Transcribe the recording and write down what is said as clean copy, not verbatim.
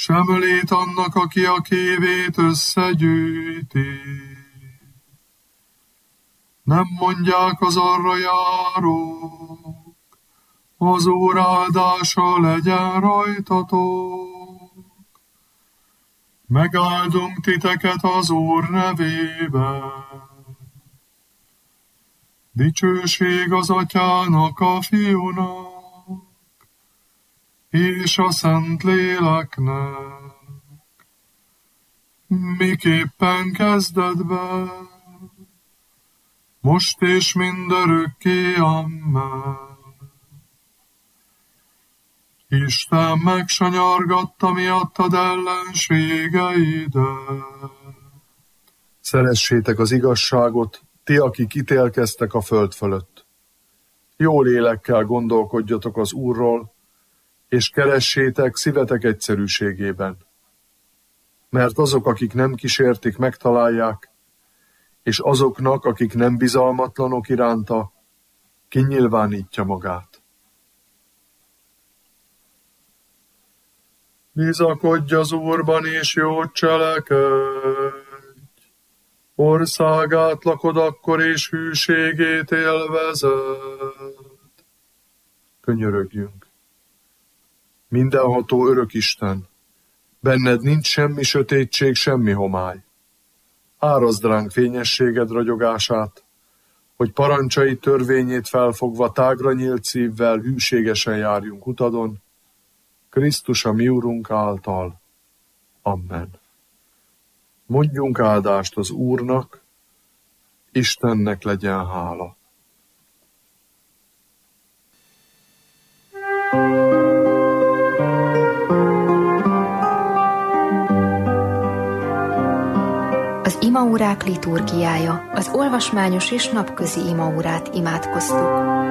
sem lét annak, aki a kévét összegyűjti. Nem mondják az arra járók, az Úr áldása legyen rajtatok. Megáldunk titeket az Úr nevében. Dicsőség az Atyának, a Fiúnak, és a Szentléleknek, miképpen kezdetben, most és mindörökké, amen. Isten megsanyargatta miattad ellenségeidet. Szeressétek az igazságot, ti, akik ítélkeztek a föld fölött. Jó lélekkel gondolkodjatok az Úrról, és keressétek szívetek egyszerűségében. Mert azok, akik nem kísértik, megtalálják, és azoknak, akik nem bizalmatlanok iránta, kinyilvánítja magát. Bizakodj az Úrban, és jót cselekedj. Országát lakod akkor, és hűségét élvezed. Könyörögjünk. Mindenható örök Isten, benned nincs semmi sötétség, semmi homály. Árazd ránk fényességed ragyogását, hogy parancsai törvényét felfogva tágra nyílt szívvel hűségesen járjunk utadon, Krisztus a mi Urunk által. Amen. Mondjunk áldást az Úrnak, Istennek legyen hála. Az imaórák liturgiája, az olvasmányos és napközi imaórát imádkoztuk.